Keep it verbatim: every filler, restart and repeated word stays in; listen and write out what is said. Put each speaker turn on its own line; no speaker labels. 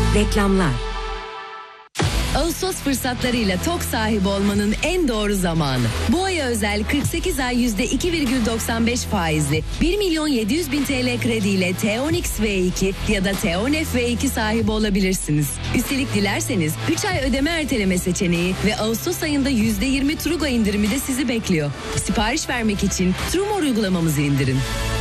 Reklamlar.
Ağustos fırsatlarıyla TOK sahibi olmanın en doğru zamanı. Bu aya özel kırk sekiz ay yüzde iki virgül doksan beş faizli bir milyon yedi yüz bin T L krediyle T on X V iki ya da T on F V iki sahibi olabilirsiniz. Üstelik dilerseniz üç ay ödeme erteleme seçeneği ve Ağustos ayında yüzde yirmi Trugo indirimi de sizi bekliyor. Sipariş vermek için Trumor uygulamamızı indirin.